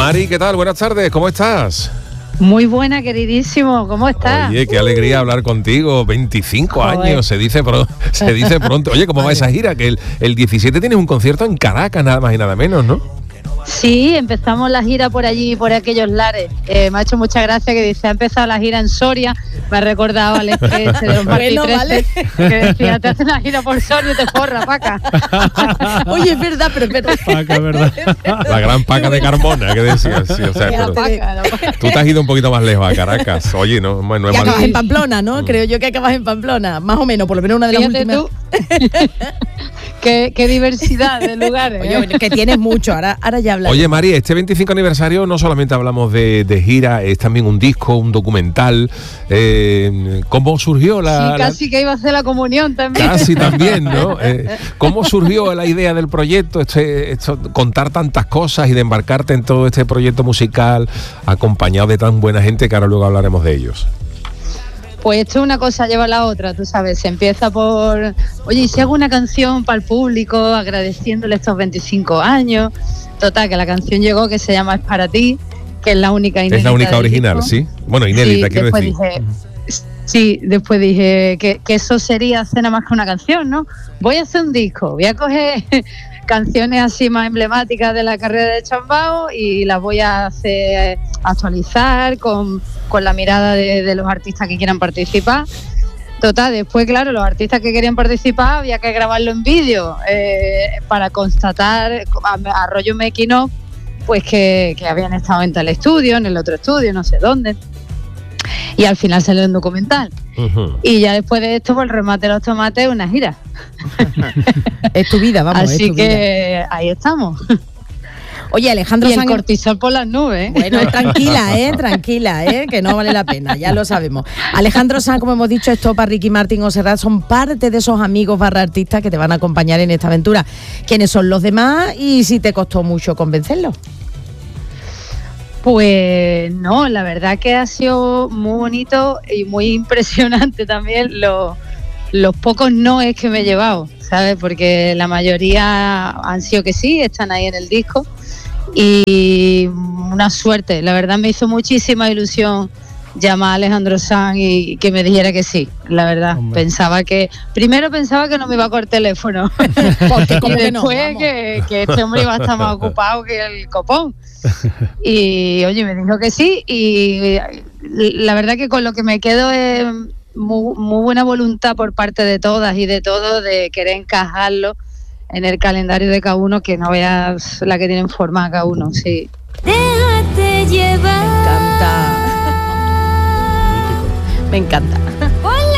Mari, ¿qué tal? Buenas tardes, ¿cómo estás? Muy buena, queridísimo, ¿cómo estás? Oye, qué alegría hablar contigo, 25 años, se dice pronto. Oye, ¿cómo va esa gira? Que el 17 tienes un concierto en Caracas, nada más y nada menos, ¿no? Sí, empezamos la gira por allí, por aquellos lares. Me ha hecho mucha gracia que dice, ha empezado la gira en Soria. Me ha recordado al sketch de los Martí 13, ¿vale? Que decía, te hacen la gira por Soria y te forra, Paca. Oye, es verdad, pero es verdad. Paca, ¿verdad? La gran Paca de Carmona, que decías. Sí, o sea, La Paca. Tú te has ido un poquito más lejos a Caracas. Oye, no es mal. Acabas en Pamplona, ¿no? Creo yo que acabas en Pamplona. Más o menos, por lo menos una de las últimas. Qué diversidad de lugares. Oye, que tienes mucho, ahora ya hablas. Oye, Mari, este 25 aniversario no solamente hablamos de gira, es también un disco, un documental. ¿Cómo surgió Sí, casi que iba a hacer la comunión también. Casi también, ¿no? ¿Cómo surgió la idea del proyecto? Contar tantas cosas y de embarcarte en todo este proyecto musical acompañado de tan buena gente que ahora luego hablaremos de ellos. Pues esto una cosa lleva a la otra, tú sabes, se empieza por, oye, ¿y si hago una canción para el público agradeciéndole estos 25 años? Total, que la canción llegó, que se llama Es para ti, que es la única inédita. Es la única original, disco. ¿sí? Bueno, inédita, sí, quiero decir. Después dije que eso sería hacer nada más que una canción, ¿no? Voy a hacer un disco, voy a coger canciones así más emblemáticas de la carrera de Chambao y las voy a hacer actualizar con la mirada de los artistas que quieran participar. Total, después, claro, los artistas que querían participar había que grabarlo en vídeo para constatar, a rollo making of, pues que habían estado en tal estudio, en el otro estudio, no sé dónde. Y al final salió un documental. Uh-huh. Y ya después de esto, pues el remate de los tomates, una gira. Es tu vida, vamos. Así es tu que vida. Ahí estamos. Oye, Alejandro y el cortisol por las nubes. Bueno, tranquila, que no vale la pena, ya lo sabemos. Alejandro Sanz, como hemos dicho, Estopa, Ricky Martin o Serrat son parte de esos amigos barra artistas que te van a acompañar en esta aventura. ¿Quiénes son los demás y si te costó mucho convencerlos? Pues no, la verdad que ha sido muy bonito y muy impresionante también los pocos noes que me he llevado, ¿sabes? Porque la mayoría han sido que sí, están ahí en el disco y una suerte, la verdad me hizo muchísima ilusión llamar a Alejandro Sanz y que me dijera que sí, la verdad. Hombre. Primero pensaba que no me iba a coger teléfono porque y después que este hombre iba a estar más ocupado que el copón y oye, me dijo que sí y la verdad que con lo que me quedo es muy buena voluntad por parte de todas y de todos de querer encajarlo en el calendario de cada uno, que no veas la que tienen formada cada uno, sí. Déjate llevar. Me encanta.